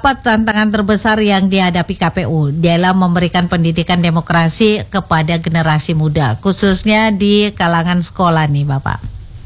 apa tantangan terbesar yang dihadapi KPU dalam memberikan pendidikan demokrasi kepada generasi muda, khususnya di kalangan sekolah nih Bapak?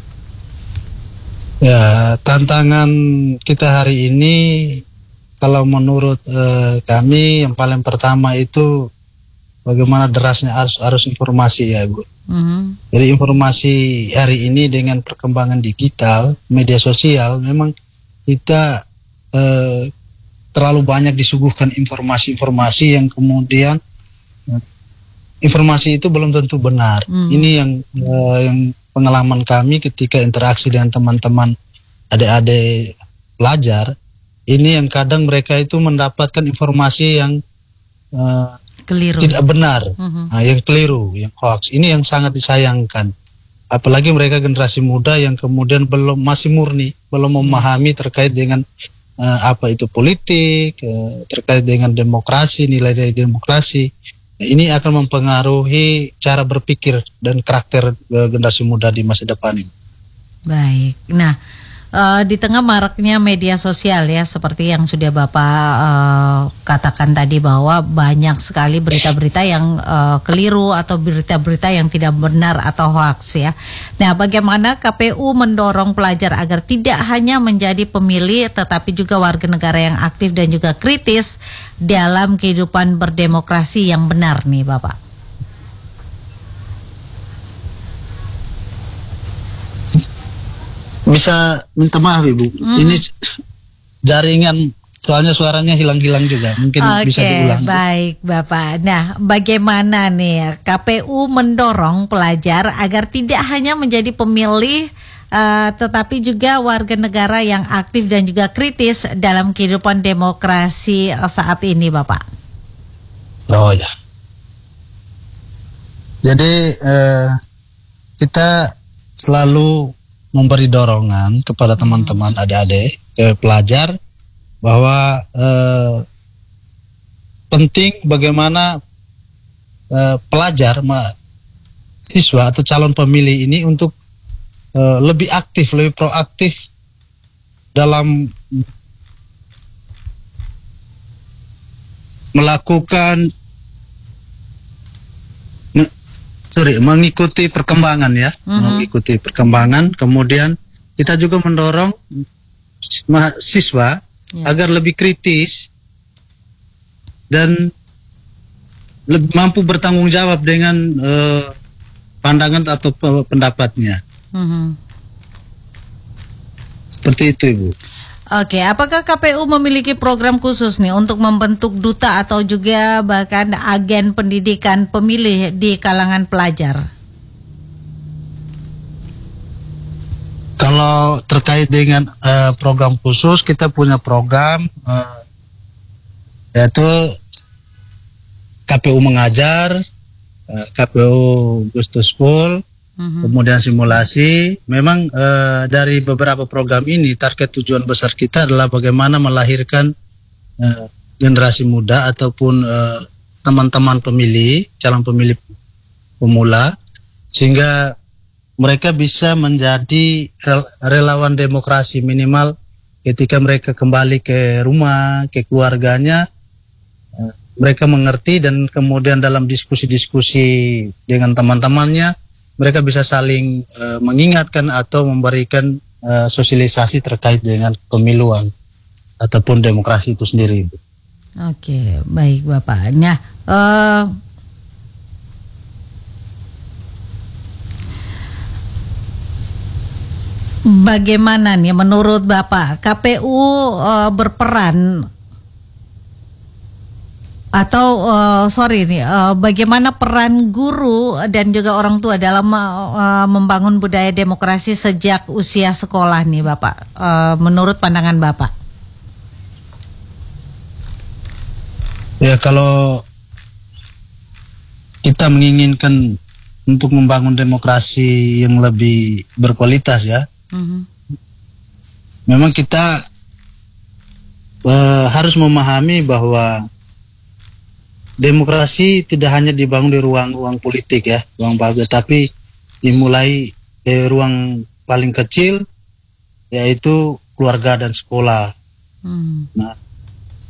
Ya, tantangan kita hari ini kalau menurut kami yang paling pertama itu bagaimana derasnya arus informasi ya Bu. Jadi informasi hari ini dengan perkembangan digital, media sosial, memang kita terlalu banyak disuguhkan informasi-informasi yang kemudian informasi itu belum tentu benar. Ini yang pengalaman kami ketika interaksi dengan teman-teman adik-adik pelajar, ini yang kadang mereka itu mendapatkan informasi yang keliru, tidak benar, yang keliru, yang hoax. Ini yang sangat disayangkan. Apalagi mereka generasi muda yang kemudian masih murni, belum memahami terkait dengan apa itu politik, terkait dengan demokrasi, nilai-nilai demokrasi. Ini akan mempengaruhi cara berpikir dan karakter generasi muda di masa depan ini. Baik, nah di tengah maraknya media sosial ya, seperti yang sudah Bapak katakan tadi bahwa banyak sekali berita-berita yang keliru atau berita-berita yang tidak benar atau hoax ya. Nah, bagaimana KPU mendorong pelajar agar tidak hanya menjadi pemilih tetapi juga warga negara yang aktif dan juga kritis dalam kehidupan berdemokrasi yang benar nih Bapak? Bisa minta maaf Ibu, ini jaringan soalnya suaranya hilang-hilang juga, mungkin bisa diulang. Baik Bapak. Nah, bagaimana nih KPU mendorong pelajar agar tidak hanya menjadi pemilih tetapi juga warga negara yang aktif dan juga kritis dalam kehidupan demokrasi saat ini Bapak? Oh ya, jadi kita selalu memberi dorongan kepada teman-teman adik-adik, pelajar, bahwa penting bagaimana pelajar, siswa atau calon pemilih ini untuk lebih aktif, lebih proaktif dalam melakukan mengikuti perkembangan ya, mengikuti perkembangan. Kemudian kita juga mendorong mahasiswa agar lebih kritis dan mampu bertanggung jawab dengan pandangan atau pendapatnya. Seperti itu Ibu. Oke, apakah KPU memiliki program khusus nih untuk membentuk duta atau juga bahkan agen pendidikan pemilih di kalangan pelajar? Kalau terkait dengan program khusus, kita punya program yaitu KPU Mengajar, KPU Gustuspul, kemudian simulasi. Memang dari beberapa program ini target tujuan besar kita adalah bagaimana melahirkan generasi muda ataupun teman-teman pemilih, calon pemilih pemula, sehingga mereka bisa menjadi relawan demokrasi. Minimal ketika mereka kembali ke rumah, ke keluarganya, mereka mengerti dan kemudian dalam diskusi-diskusi dengan teman-temannya mereka bisa saling mengingatkan atau memberikan sosialisasi terkait dengan pemiluan ataupun demokrasi itu sendiri. Oke, baik Bapak. Nah, bagaimana nih menurut Bapak KPU berperan atau bagaimana peran guru dan juga orang tua dalam membangun budaya demokrasi sejak usia sekolah nih Bapak, menurut pandangan Bapak? Ya, kalau kita menginginkan untuk membangun demokrasi yang lebih berkualitas ya, memang kita harus memahami bahwa demokrasi tidak hanya dibangun di ruang-ruang politik ya, ruang publik, tapi dimulai dari ruang paling kecil, yaitu keluarga dan sekolah. Nah,